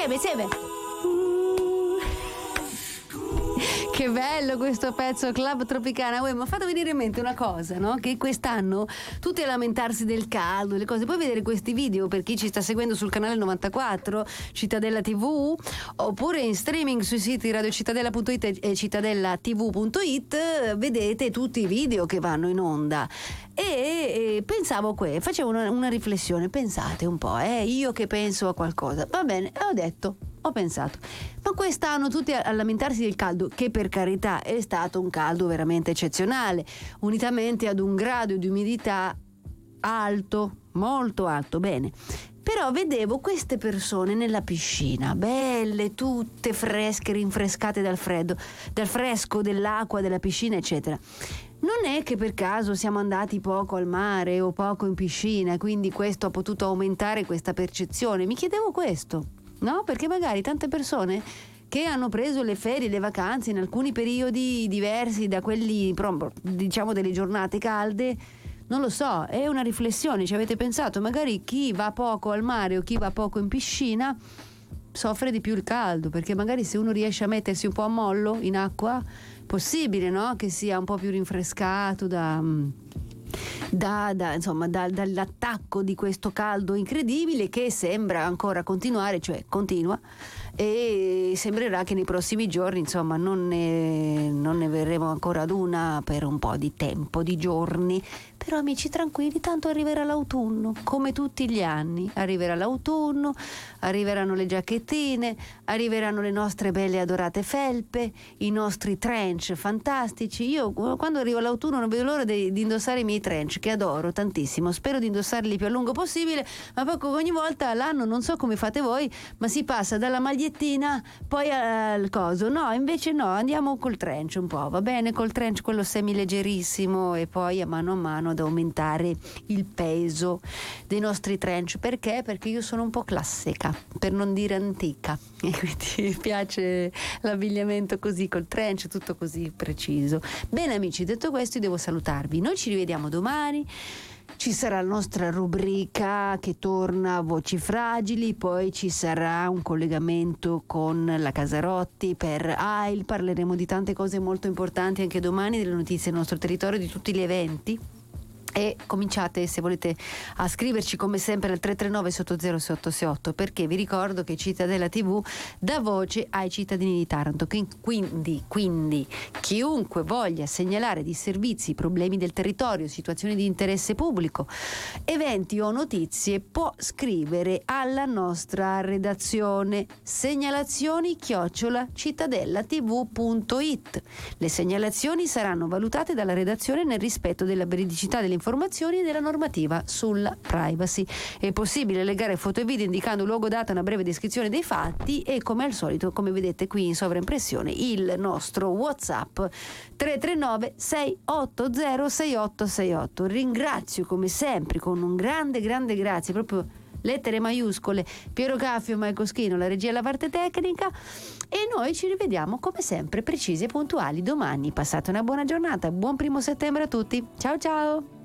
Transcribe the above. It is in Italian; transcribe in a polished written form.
Sebe. Che bello questo pezzo, Club Tropicana. Mi ha fatto venire in mente una cosa, no? Che quest'anno tutti a lamentarsi del caldo, le cose. Puoi vedere questi video per chi ci sta seguendo sul canale 94, Cittadella TV, oppure in streaming sui siti radiocittadella.it e cittadellatv.it. Vedete tutti i video che vanno in onda. E pensavo facevo una riflessione. Pensate un po', io che penso a qualcosa. Va bene, ho pensato, ma quest'anno tutti a lamentarsi del caldo, che per carità è stato un caldo veramente eccezionale, unitamente ad un grado di umidità alto, molto alto, bene. Però vedevo queste persone nella piscina, belle, tutte fresche, rinfrescate dal fresco dell'acqua, della piscina, eccetera. Non è che per caso siamo andati poco al mare o poco in piscina, quindi questo ha potuto aumentare questa percezione. Mi chiedevo questo. No, perché magari tante persone che hanno preso le ferie, le vacanze in alcuni periodi diversi da quelli, diciamo, delle giornate calde, non lo so, è una riflessione, ci avete pensato? Magari chi va poco al mare o chi va poco in piscina soffre di più il caldo, perché magari se uno riesce a mettersi un po' a mollo in acqua, possibile, no? Che sia un po' più rinfrescato dall'attacco di questo caldo incredibile che sembra ancora continuare, cioè continua, e sembrerà che nei prossimi giorni insomma non ne verremo ancora ad una per un po' di tempo, di giorni. Però amici tranquilli, tanto arriverà l'autunno, come tutti gli anni arriverà l'autunno, arriveranno le giacchettine, arriveranno le nostre belle adorate felpe, i nostri trench fantastici. Io quando arriva l'autunno non vedo l'ora di indossare i miei trench, che adoro tantissimo, spero di indossarli il più a lungo possibile, ma poi ogni volta all'anno, non so come fate voi, ma si passa dalla magliettina poi al coso. No, invece no, andiamo col trench un po', va bene, col trench quello semileggerissimo, e poi a mano ad aumentare il peso dei nostri trench. Perché? Perché io sono un po' classica, per non dire antica, e quindi mi piace l'abbigliamento così, col trench, tutto così preciso. Bene amici, detto questo io devo salutarvi, noi ci rivediamo domani. Ci sarà la nostra rubrica che torna, Voci Fragili, poi ci sarà un collegamento con la Casarotti per AIL, parleremo di tante cose molto importanti anche domani, delle notizie del nostro territorio, di tutti gli eventi. E cominciate, se volete, a scriverci come sempre al 339 70688, perché vi ricordo che Cittadella TV dà voce ai cittadini di Taranto. Quindi chiunque voglia segnalare disservizi, problemi del territorio, situazioni di interesse pubblico, eventi o notizie, può scrivere alla nostra redazione segnalazioni@cittadellatv.it. Le segnalazioni saranno valutate dalla redazione nel rispetto della veridicità delle informazioni e della normativa sulla privacy. È possibile legare foto e video indicando luogo, data, una breve descrizione dei fatti e, come al solito, come vedete qui in sovraimpressione, il nostro WhatsApp 339 680 6868. Ringrazio come sempre con un grande grazie, proprio lettere maiuscole, Piero Caffio, Maico Schino, la regia e la parte tecnica, e noi ci rivediamo come sempre precisi e puntuali domani. Passate una buona giornata, buon 1° settembre a tutti, ciao ciao.